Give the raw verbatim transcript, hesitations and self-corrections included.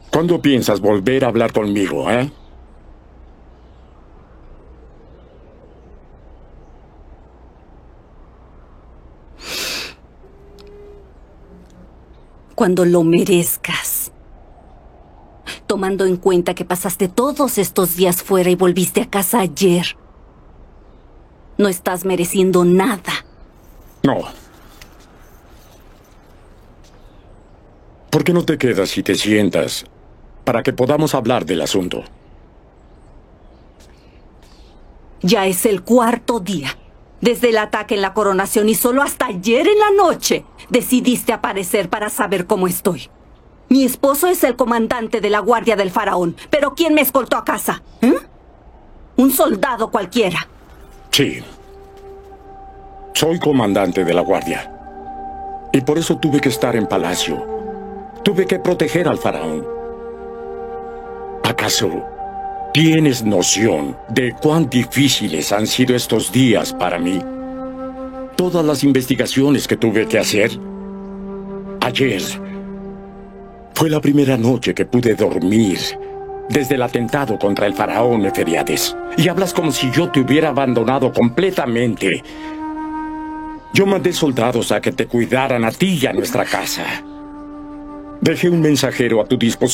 ¿Cuándo piensas volver a hablar conmigo, eh? Cuando lo merezcas. Tomando en cuenta que pasaste todos estos días fuera y volviste a casa ayer. No estás mereciendo nada. No. ¿Por qué no te quedas y te sientas para que podamos hablar del asunto? Ya es el cuarto día desde el ataque en la coronación y solo hasta ayer en la noche decidiste aparecer para saber cómo estoy. Mi esposo es el comandante de la guardia del faraón, pero ¿quién me escoltó a casa? ¿Eh? Un soldado cualquiera. Sí. Soy comandante de la guardia. Y por eso tuve que estar en palacio. Tuve que proteger al faraón. ¿Acaso tienes noción de cuán difíciles han sido estos días para mí? Todas las investigaciones que tuve que hacer. Ayer fue la primera noche que pude dormir desde el atentado contra el faraón Neferiades. Y hablas como si yo te hubiera abandonado completamente. Yo mandé soldados a que te cuidaran a ti y a nuestra casa. Dejé un mensajero a tu disposición.